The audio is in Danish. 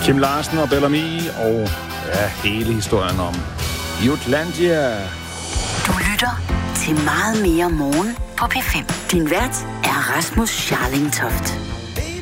Kim Larsen og Bellamy, og hele historien om Jutlandia. Du lytter til Meget mere morgen på P5. Din vært er Rasmus Scharling Toft.